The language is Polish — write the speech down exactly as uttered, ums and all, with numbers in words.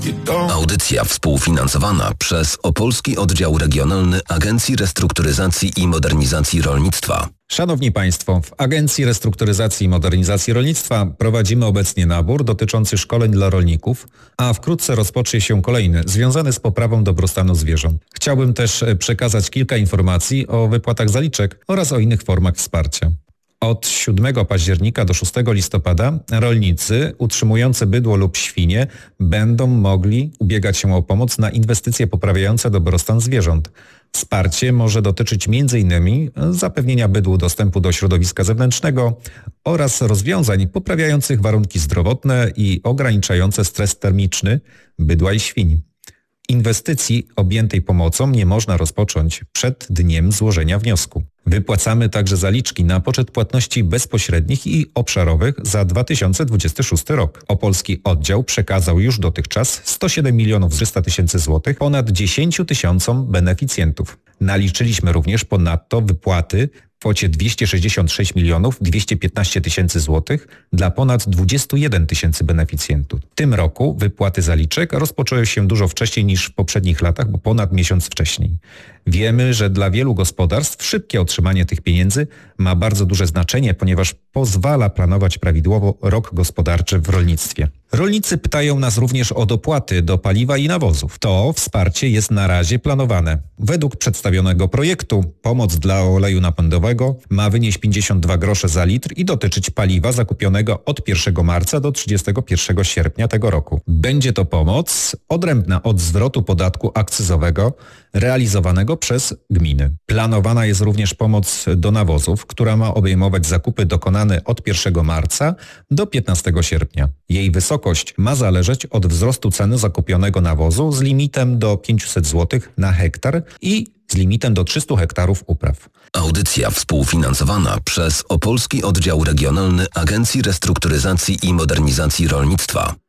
Audycja współfinansowana przez Opolski Oddział Regionalny Agencji Restrukturyzacji i Modernizacji Rolnictwa. Szanowni Państwo, w Agencji Restrukturyzacji i Modernizacji Rolnictwa prowadzimy obecnie nabór dotyczący szkoleń dla rolników, a wkrótce rozpocznie się kolejny, związany z poprawą dobrostanu zwierząt. Chciałbym też przekazać kilka informacji o wypłatach zaliczek oraz o innych formach wsparcia. Od siódmego października do szóstego listopada rolnicy utrzymujący bydło lub świnie będą mogli ubiegać się o pomoc na inwestycje poprawiające dobrostan zwierząt. Wsparcie może dotyczyć między innymi zapewnienia bydłu dostępu do środowiska zewnętrznego oraz rozwiązań poprawiających warunki zdrowotne i ograniczające stres termiczny bydła i świń. Inwestycji objętej pomocą nie można rozpocząć przed dniem złożenia wniosku. Wypłacamy także zaliczki na poczet płatności bezpośrednich i obszarowych za dwa tysiące dwudziesty szósty rok. Opolski oddział przekazał już dotychczas sto siedem milionów trzysta tysięcy złotych ponad dziesięciu tysiącom beneficjentów. Naliczyliśmy również ponadto wypłaty w kwocie dwieście sześćdziesiąt sześć milionów dwieście piętnaście tysięcy złotych dla ponad dwudziestu jeden tysięcy beneficjentów. W tym roku wypłaty zaliczek rozpoczęły się dużo wcześniej niż w poprzednich latach, bo ponad miesiąc wcześniej. Wiemy, że dla wielu gospodarstw szybkie otrzymanie tych pieniędzy ma bardzo duże znaczenie, ponieważ pozwala planować prawidłowo rok gospodarczy w rolnictwie. Rolnicy pytają nas również o dopłaty do paliwa i nawozów. To wsparcie jest na razie planowane. Według przedstawionego projektu pomoc dla oleju napędowego ma wynieść pięćdziesiąt dwa grosze za litr i dotyczyć paliwa zakupionego od pierwszego marca do trzydziestego pierwszego sierpnia tego roku. Będzie to pomoc odrębna od zwrotu podatku akcyzowego realizowanego przez gminy. Planowana jest również pomoc do nawozów, która ma obejmować zakupy dokonane od pierwszego marca do piętnastego sierpnia. Jej wysokość ma zależeć od wzrostu ceny zakupionego nawozu z limitem do pięćset złotych na hektar i z limitem do trzystu hektarów upraw. Audycja współfinansowana przez Opolski Oddział Regionalny Agencji Restrukturyzacji i Modernizacji Rolnictwa.